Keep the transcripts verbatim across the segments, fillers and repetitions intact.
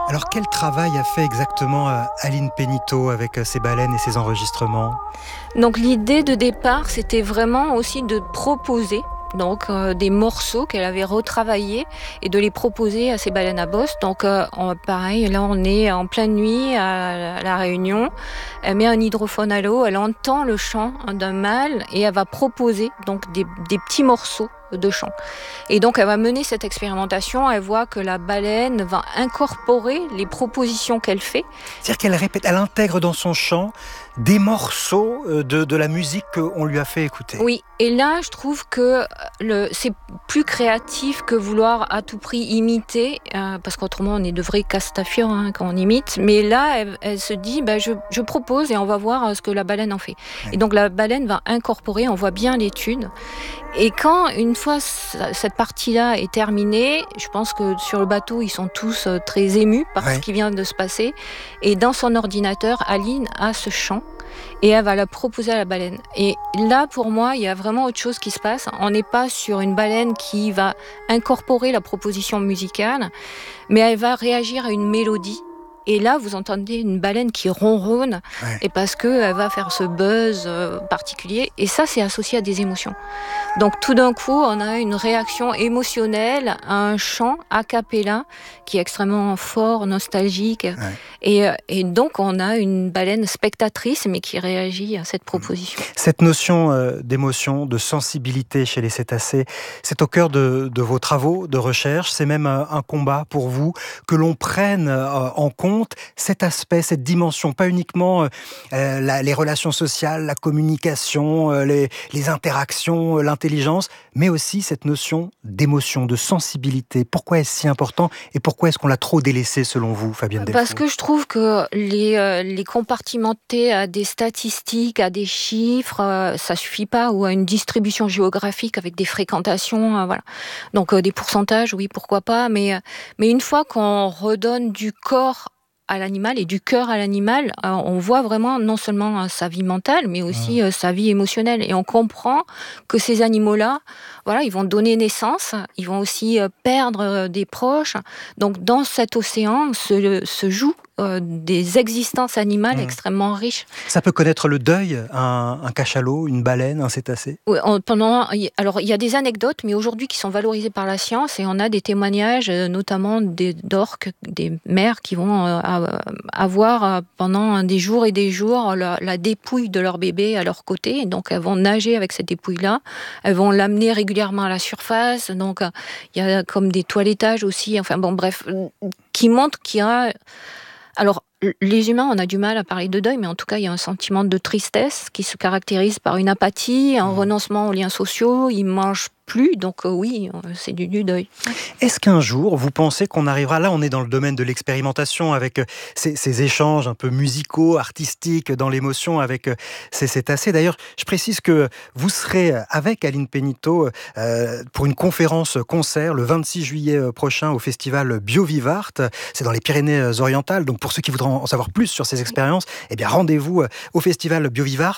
Alors quel travail a fait exactement euh, Aline Pénicaud avec euh, ses baleines et ses enregistrements? Donc l'idée de départ, c'était vraiment aussi de proposer donc euh, des morceaux qu'elle avait retravaillés et de les proposer à ces baleines à bosse. Donc euh, on- pareil, là on est en pleine nuit à, à La Réunion. Elle met un hydrophone à l'eau, elle entend le chant d'un mâle et elle va proposer donc des, des petits morceaux de chant. Et donc elle va mener cette expérimentation, elle voit que la baleine va incorporer les propositions qu'elle fait. C'est-à-dire qu'elle répète, elle intègre dans son chant des morceaux euh, de, de la musique qu'on lui a fait écouter. Oui, et là, je trouve que le, c'est plus créatif que vouloir à tout prix imiter, euh, parce qu'autrement, on est de vrais castafiores hein, quand on imite. Mais là, elle, elle se dit, bah, je, je propose et on va voir euh, ce que la baleine en fait. Ouais. Et donc, la baleine va incorporer, on voit bien l'étude. Et quand, une fois cette partie-là est terminée, je pense que sur le bateau, ils sont tous euh, très émus par Ouais. ce qui vient de se passer. Et dans son ordinateur, Aline a ce chant. Et elle va la proposer à la baleine. Et là, pour moi, il y a vraiment autre chose qui se passe. On n'est pas sur une baleine qui va incorporer la proposition musicale, mais elle va réagir à une mélodie. Et là, vous entendez une baleine qui ronronne, Ouais. et parce qu'elle va faire ce buzz euh, particulier. Et ça, c'est associé à des émotions. Donc tout d'un coup, on a une réaction émotionnelle à un chant a cappella qui est extrêmement fort, nostalgique. Ouais. Et, et donc on a une baleine spectatrice, mais qui réagit à cette proposition. Cette notion euh, d'émotion, de sensibilité chez les cétacés, c'est au cœur de, de vos travaux de recherche. C'est même euh, un combat pour vous que l'on prenne euh, en compte cet aspect, cette dimension, pas uniquement euh, la, les relations sociales, la communication, euh, les, les interactions, euh, l'intelligence, mais aussi cette notion d'émotion, de sensibilité. Pourquoi est-ce si important et pourquoi est-ce qu'on l'a trop délaissé selon vous, Fabienne Delfaux? Parce que je trouve que les, euh, les compartimenter à des statistiques, à des chiffres, euh, ça suffit pas, ou à une distribution géographique avec des fréquentations, euh, voilà. Donc euh, des pourcentages, oui, pourquoi pas, mais, euh, mais une fois qu'on redonne du corps à l'animal et du cœur à l'animal, euh, on voit vraiment non seulement euh, sa vie mentale, mais aussi euh, sa vie émotionnelle. Et on comprend que ces animaux-là, voilà, ils vont donner naissance, ils vont aussi euh, perdre euh, des proches. Donc dans cet océan se, se jouent euh, des existences animales Mmh. extrêmement riches. Ça peut connaître le deuil, un, un cachalot, une baleine, un cétacé? Ouais, en- pendant, alors il y a des anecdotes, mais aujourd'hui qui sont valorisées par la science, et on a des témoignages, euh, notamment des d'orques, des mères qui vont euh, avoir euh, pendant des jours et des jours la, la dépouille de leur bébé à leur côté. Et donc elles vont nager avec cette dépouille-là, elles vont l'amener régulièrement à la surface. Donc euh, il y a comme des toilettages aussi. Enfin bon, bref, euh, qui montrent qu'il y a. Alors, les humains, on a du mal à parler de deuil, mais en tout cas, il y a un sentiment de tristesse qui se caractérise par une apathie, un renoncement aux liens sociaux. Ils mangent plus, donc euh, oui, c'est du, du deuil. Est-ce qu'un jour, vous pensez qu'on arrivera, là on est dans le domaine de l'expérimentation avec euh, ces, ces échanges un peu musicaux, artistiques, dans l'émotion avec euh, ces cétacés. D'ailleurs, je précise que vous serez avec Aline Pénicaud euh, pour une conférence-concert le vingt-six juillet prochain au festival Biovivart. C'est dans les Pyrénées-Orientales, donc pour ceux qui voudraient en savoir plus sur ces expériences, eh bien rendez-vous euh, au festival Biovivart.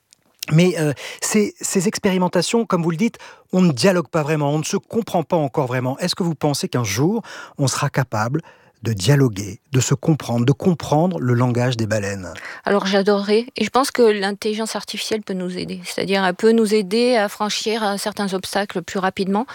Mais euh, ces, ces expérimentations, comme vous le dites, on ne dialogue pas vraiment, on ne se comprend pas encore vraiment. Est-ce que vous pensez qu'un jour, on sera capable de dialoguer, de se comprendre, de comprendre le langage des baleines? Alors j'adorerais, et je pense que l'intelligence artificielle peut nous aider, c'est-à-dire elle peut nous aider à franchir certains obstacles plus rapidement,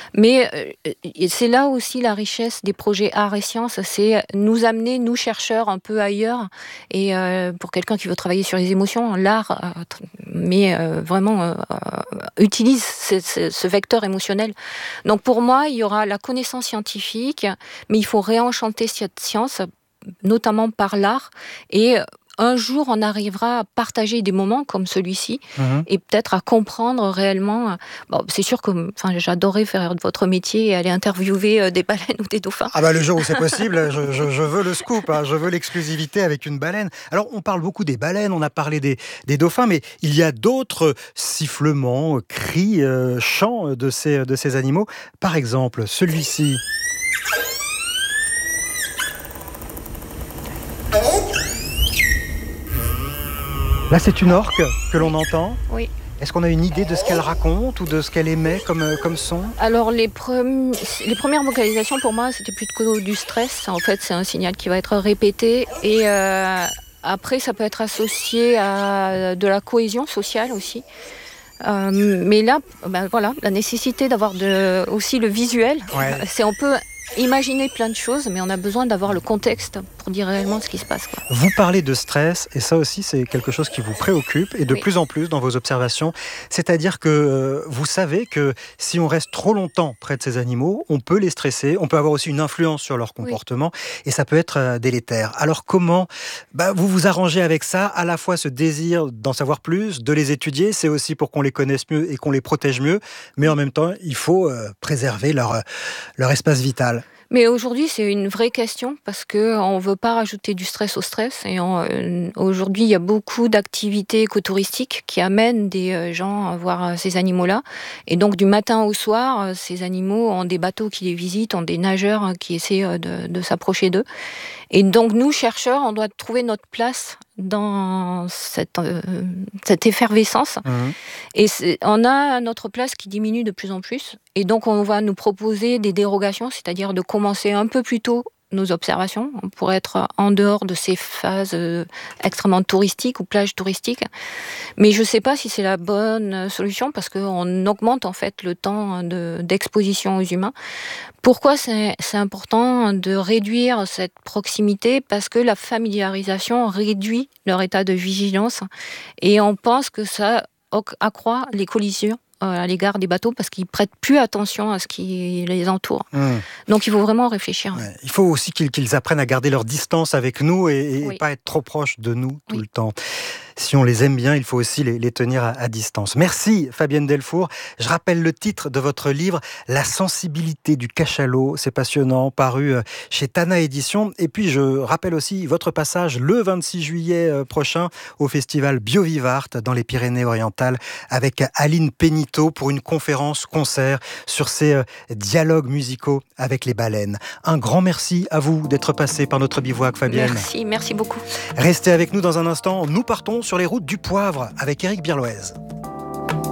mais euh, c'est là aussi la richesse des projets art et sciences, c'est nous amener, nous chercheurs, un peu ailleurs, et euh, pour quelqu'un qui veut travailler sur les émotions, l'art, euh, mais euh, vraiment euh, utilise ce, ce, ce vecteur émotionnel. Donc pour moi, il y aura la connaissance scientifique, mais il faut réenchanter cette science, notamment par l'art, et un jour on arrivera à partager des moments comme celui-ci, mmh. et peut-être à comprendre réellement. Bon, c'est sûr que enfin, j'adorais faire votre métier et aller interviewer des baleines ou des dauphins. Ah bah le jour où c'est possible, je, je, je veux le scoop, hein, je veux l'exclusivité avec une baleine. Alors on parle beaucoup des baleines, on a parlé des, des dauphins, mais il y a d'autres sifflements, cris, euh, chants de ces, de ces animaux. Par exemple, celui-ci. Là, c'est une orque que l'on entend. Oui. Est-ce qu'on a une idée de ce qu'elle raconte ou de ce qu'elle émet comme, comme son? Alors les, pre- les premières vocalisations pour moi c'était plutôt du stress. En fait c'est un signal qui va être répété et euh, après ça peut être associé à de la cohésion sociale aussi. Euh, mais là, ben voilà, la nécessité d'avoir de, aussi le visuel, Ouais. c'est on peut imaginer plein de choses, mais on a besoin d'avoir le contexte pour dire réellement ce qui se passe, quoi. Vous parlez de stress, et ça aussi c'est quelque chose qui vous préoccupe, et de Oui. plus en plus dans vos observations. C'est-à-dire que euh, vous savez que si on reste trop longtemps près de ces animaux, on peut les stresser, on peut avoir aussi une influence sur leur comportement, oui. Et ça peut être euh, délétère. Alors comment bah, vous vous arrangez avec ça, à la fois ce désir d'en savoir plus, de les étudier, c'est aussi pour qu'on les connaisse mieux et qu'on les protège mieux, mais en même temps, il faut euh, préserver leur, leur espace vital. Mais aujourd'hui, c'est une vraie question parce qu'on ne veut pas rajouter du stress au stress. Et on, euh, aujourd'hui, il y a beaucoup d'activités écotouristiques qui amènent des gens à voir ces animaux-là. Et donc, du matin au soir, ces animaux ont des bateaux qui les visitent, ont des nageurs qui essaient de, de s'approcher d'eux. Et donc, nous, chercheurs, on doit trouver notre place dans cette, euh, cette effervescence. Mmh. Et c'est, on a notre place qui diminue de plus en plus. Et donc, on va nous proposer des dérogations, c'est-à-dire de commencer un peu plus tôt nos observations. On pourrait être en dehors de ces phases euh, extrêmement touristiques ou plages touristiques. Mais je ne sais pas si c'est la bonne solution parce qu'on augmente en fait le temps de, d'exposition aux humains. Pourquoi c'est, c'est important de réduire cette proximité? Parce que la familiarisation réduit leur état de vigilance et on pense que ça accroît les collisions à l'égard des bateaux parce qu'ils prêtent plus attention à ce qui les entoure. Mmh. Donc il faut vraiment réfléchir. Ouais. Il faut aussi qu'ils, qu'ils apprennent à garder leur distance avec nous et, et oui. pas être trop proches de nous tout oui. le temps. Si on les aime bien, il faut aussi les, les tenir à, à distance. Merci Fabienne Delfour. Je rappelle le titre de votre livre, La sensibilité du cachalot. C'est passionnant, paru chez Tana Éditions. Et puis je rappelle aussi votre passage le vingt-six juillet prochain au festival Biovivart dans les Pyrénées-Orientales avec Aline Péniteau pour une conférence-concert sur ces dialogues musicaux avec les baleines. Un grand merci à vous d'être passé par notre bivouac, Fabienne. Merci, merci beaucoup. Restez avec nous dans un instant. Nous partons sur les routes du poivre avec Éric Birloez.